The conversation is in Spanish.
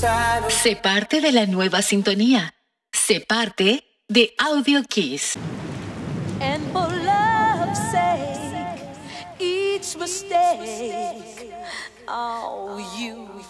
Sé parte de la nueva sintonía. Sé parte de Audio Kiss. And for love's sake, each mistake, oh, you